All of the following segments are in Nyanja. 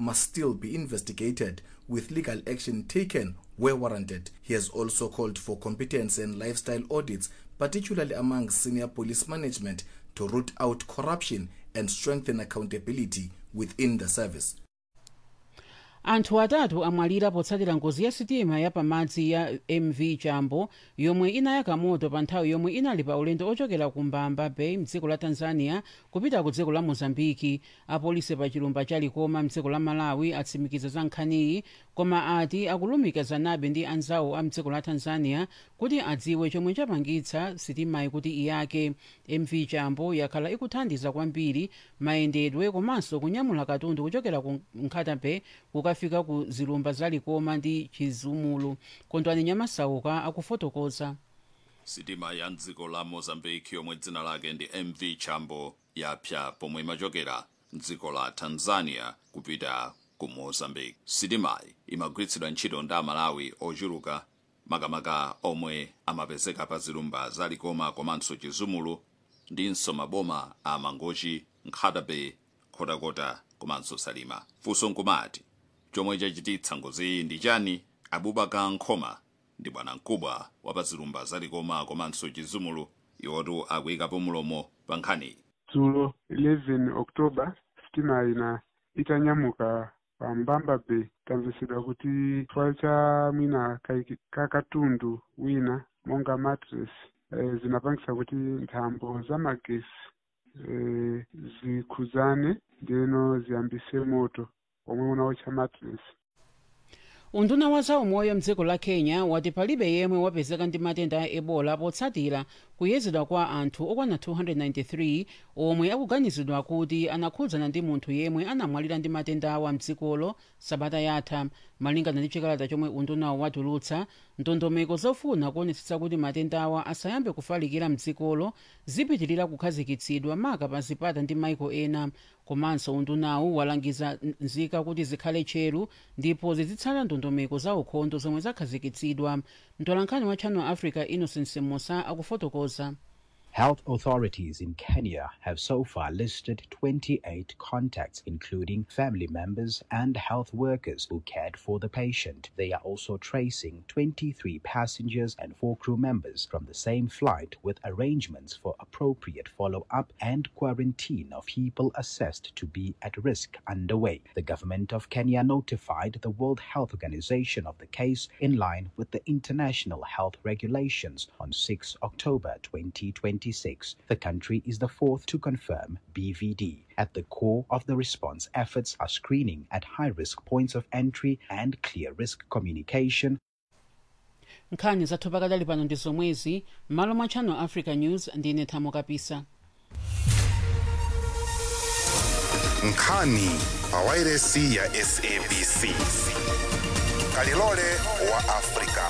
must still be investigated, with legal action taken where warranted. He has also called for competence and lifestyle audits, particularly among senior police management, to root out corruption and strengthen accountability within the service. Anthu atatu amwalira potsatira ngozi ya sitima ya pamadzi ya MV Chambo yomwe inayaka moto pa nthawi yomwe inali pa ulendo ochokera ku Mbamba Bay mdziko la Tanzania kupita ku dziko la Mozambiki. Apolisi pa chilumba cha Likoma mdziko la Malawi atsimikiza za nkhaniyi, koma ati akulumikizanabe ndi anzawo a mdziko la Tanzania kuti adziwe chomwe chapangitsa sitimayi kuti iyake. MV Chambo yakhala ikuthandiza kwambiri mayendedwe komanso kunyamula katundu kuchokera ku Nkhata Bay kukafika ku zilumba za Likoma ndi Chizumulu. Kondwani Nyamasauka akufotokoza. Sitima ya mdziko la Mozambique yomwe dzina lake ndi MV Chambo yapsa pomwe imachokera mdziko la Tanzania kupita ku Mozambique. Sitimayi imagwiritsidwa ntchito ndi Amalawi ochuluka, makamaka omwe amapezeka pa zilumba za Likoma komanso Chizumulu ndinso maboma a Mangochi, Nkhata Bay, Khotakota komanso Salima. Funso nkumati chomwe chachititsa ngoziyi ndi chani? Abubakar Nkhoma ndi bwana mkubwa wa pa zilumba za Likoma komanso Chizumulu iwotu akuyikapo mulomo pa nkhani. Dzulo 11 October sitima ina itanyamuka pa Mbamba Bay tamvesedwa kuti chifukwa cha mwina katundu wina monga mattress zinapangisa kuti nthambo za magesi zikhuzane ndeno ziyambise moto omwe unawotcha mattress. Unduna wa zaumoyo mdziko la Kenya wati palibe yemwe wapezeka ndi matenda a Ebola potsatira kuyezedwa kwa anthu okwana 293 omwe akuganizidwa kuti anakhudzana ndi munthu yemwe anamwalira ndi matenda awa mdzikolo sabata yatha. Malingana ndi chikalata chomwe undunawo watulutsa, ndondomeko zofuna kuonetsetsa kuti matenda awa asayambe kufalikira mdzikolo zipitirira kukhazikitsidwa maka pa zipata ndi maiko ena. Komanso undunawo walangiza nzika kuti zikhale tcheru ndipo zizitsala ndondomeko za ukhondo zomwe zakhazikitsidwa. Mtolankhani wa Channel Africa Innocent Mosa akufotokoza. Health authorities in Kenya have so far listed 28 contacts, including family members and health workers who cared for the patient. They are also tracing 23 passengers and 4 crew members from the same flight, with arrangements for appropriate follow-up and quarantine of people assessed to be at risk underway. The government of Kenya notified the World Health Organization of the case in line with the international health regulations on 6 October 2020. The country is the fourth to confirm BVD. At the core of the response efforts are screening at high-risk points of entry and clear risk communication. Nkhani zathu pakadali pano ndi zomwezi m'malo mwa Channel Africa News ndine Thamo Kapisa. Nkhani pawairesi ya SABC. Kalilole wa Afrika.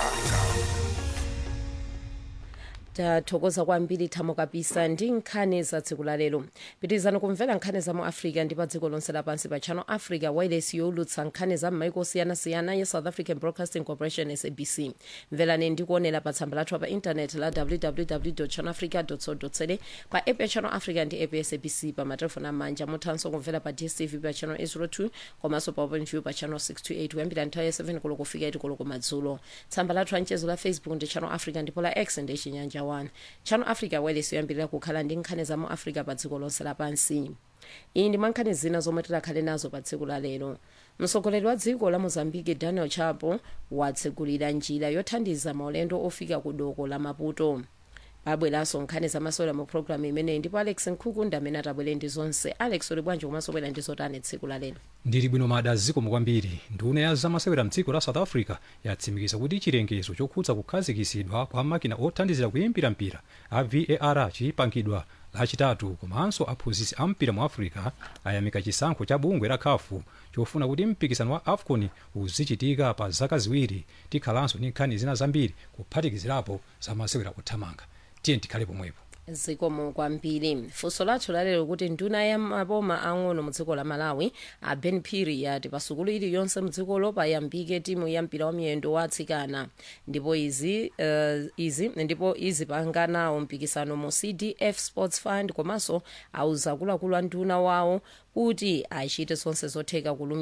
Tathokoza kwambiri Thamo Kapisa ndi nkhani za tsiku la lero. Pitirizani kumvera nkhani za mu Africa ndi pa dziko lonse lapansi pa Channel Africa wireless yolutsa nkhani za m'maiko osiyanasiyana ya South African Broadcasting Corporation SABC. Mverani ndi kuonera pa tsamba lathu pa internet la www.channelafrica.co.za, pa app ya Channel Africa ndi app ya SABC pa matelefoni amanja. Muthanso kumvera pa DSTV pa Channel 802 komanso pa OpenView pa Channel 628 kuyambira nthawi ya 7 koloko kufika 8 koloko madzulo. Tsamba lathu anchezo la Facebook ndi Channel Africa ndipo la X ndi Chinyanja 1. Channel Africa wireless yoyambirira kukhala ndi nkhani za mu Africa pa dziko lonse lapansi. Iyi ndi nkhani zina zomwe tikhale nazo pa tsiku la lero. Mtsogoleri wa dziko la Mozambique Daniel Chapo watsegulira njira yothandiza maulendo ofika ku doko la Maputo. Pabweranso nkhani zamasewera mu programu imeneyi ndipo Alex Nkhuku amene atabwere ndi zonse. Alex uli bwanji komanso bwera ndi zotani tsiku la lero? Ndili bwino mada zikomo kwambiri. Nduna ya zamasewera mdziko la South Africa yatsimikiza kuti chilengezo chokhudza kukhazikitsidwa kwa makina othandizira kuyimbira mpira a VAR chipangidwa lachitatu, komanso aphunzitsi a mpira mu Africa ayamika chisankho cha bungwe la CAF chofuna kuti mpikisano wa AFCON uzichitika pa zaka ziwiri. Tikhalanso ndi nkhani zina zambiri kuphatikizirapo zamasewera kuthamanga. Tiye tikhale pomwepo. Zikomo kwambiri. Funso lathu lalero kuti nduna ya maboma ang'ono mu dziko la Malawi a Ben Phiri yati pa sukulu iliyonse mdzikolo payambike timu ya mpira wa miyendo wa atsikana, ndipo izi panganawo mpikisano mu CDF Sports Fund, komanso auza akuluakulu a nduna wawo kuti achite zonse zotheka